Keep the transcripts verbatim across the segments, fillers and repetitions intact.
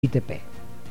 I T P.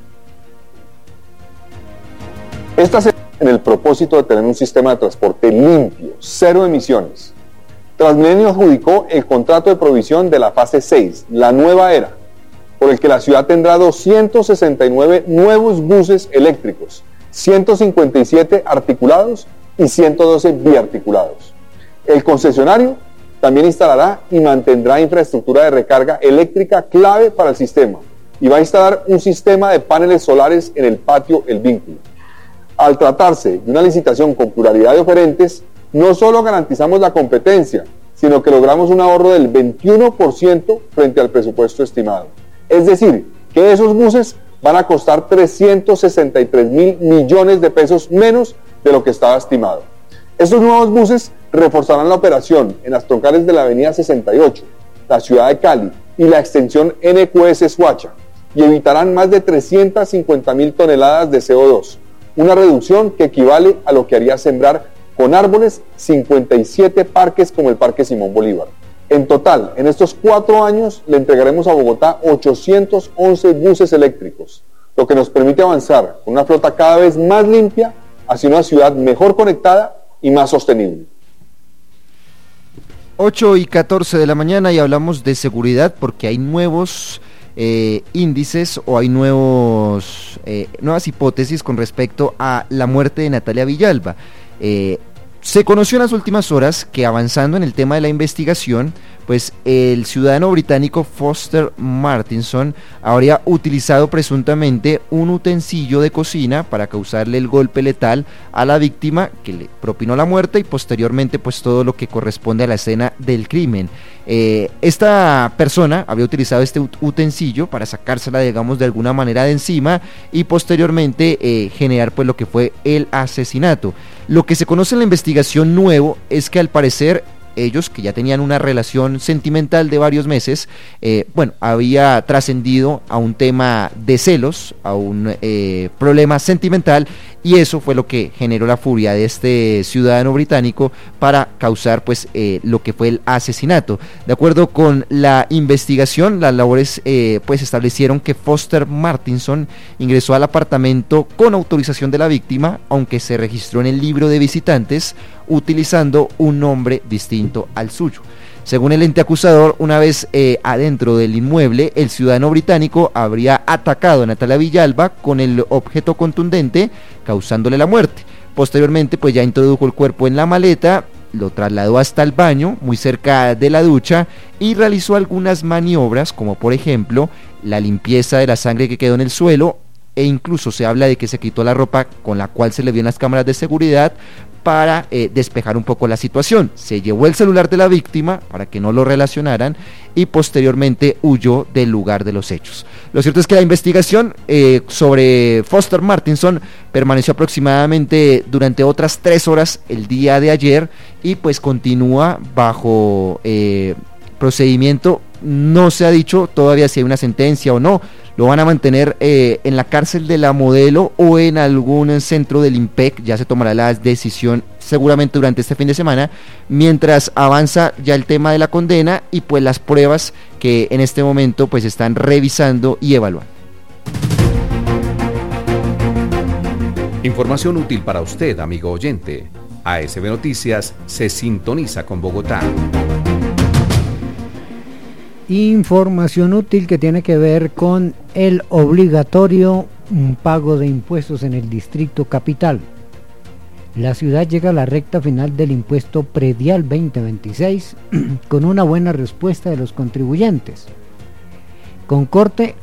Esta se en el propósito de tener un sistema de transporte limpio, cero emisiones. Transmilenio adjudicó el contrato de provisión de la fase seis, la nueva era, por el que la ciudad tendrá doscientos sesenta y nueve nuevos buses eléctricos, ciento cincuenta y siete articulados y ciento doce biarticulados. El concesionario también instalará y mantendrá infraestructura de recarga eléctrica clave para el sistema y va a instalar un sistema de paneles solares en el patio El Vínculo. Al tratarse de una licitación con pluralidad de oferentes, no solo garantizamos la competencia, sino que logramos un ahorro del veintiuno por ciento frente al presupuesto estimado. Es decir, que esos buses van a costar trescientos sesenta y tres mil millones de pesos menos de lo que estaba estimado. Estos nuevos buses reforzarán la operación en las troncales de la avenida sesenta y ocho, la ciudad de Cali y la extensión N Q S Suacha, y evitarán más de trescientas cincuenta mil toneladas de C O dos, una reducción que equivale a lo que haría sembrar con árboles cincuenta y siete parques como el Parque Simón Bolívar. En total, en estos cuatro años le entregaremos a Bogotá ochocientos once buses eléctricos, lo que nos permite avanzar con una flota cada vez más limpia hacia una ciudad mejor conectada y más sostenible. ocho y catorce de la mañana y hablamos de seguridad porque hay nuevos eh, índices o hay nuevos eh, nuevas hipótesis con respecto a la muerte de Natalia Villalba. Eh, se conoció en las últimas horas que, avanzando en el tema de la investigación, pues el ciudadano británico Foster Martinson habría utilizado presuntamente un utensilio de cocina para causarle el golpe letal a la víctima, que le propinó la muerte, y posteriormente pues todo lo que corresponde a la escena del crimen. Eh, esta persona había utilizado este utensilio para sacársela, digamos, de alguna manera de encima y posteriormente eh, generar pues lo que fue el asesinato. Lo que se conoce en la investigación nuevo es que al parecer ellos, que ya tenían una relación sentimental de varios meses, eh, bueno, había trascendido a un tema de celos, a un eh, problema sentimental, y eso fue lo que generó la furia de este ciudadano británico para causar pues eh, lo que fue el asesinato. De acuerdo con la investigación, las labores eh, pues establecieron que Foster Martinson ingresó al apartamento con autorización de la víctima, aunque se registró en el libro de visitantes utilizando un nombre distinto al suyo. Según el ente acusador, una vez eh, adentro del inmueble, el ciudadano británico habría atacado a Natalia Villalba con el objeto contundente, causándole la muerte. Posteriormente, pues ya introdujo el cuerpo en la maleta, lo trasladó hasta el baño, muy cerca de la ducha, y realizó algunas maniobras, como por ejemplo, la limpieza de la sangre que quedó en el suelo, e incluso se habla de que se quitó la ropa con la cual se le vio en las cámaras de seguridad, para eh, despejar un poco la situación. Se llevó el celular de la víctima para que no lo relacionaran y posteriormente huyó del lugar de los hechos. Lo cierto es que la investigación eh, sobre Foster Martinson permaneció aproximadamente durante otras tres horas el día de ayer y pues continúa bajo eh, procedimiento. No se ha dicho todavía si hay una sentencia o no. Lo van a mantener eh, en la cárcel de la Modelo o en algún centro del IMPEC. Ya se tomará la decisión seguramente durante este fin de semana, mientras avanza ya el tema de la condena y pues las pruebas que en este momento pues están revisando y evaluando. Información útil para usted, amigo oyente. A S B Noticias se sintoniza con Bogotá. Información útil que tiene que ver con el obligatorio pago de impuestos en el Distrito Capital. La ciudad llega a la recta final del impuesto predial veinte veintiséis con una buena respuesta de los contribuyentes. Con corte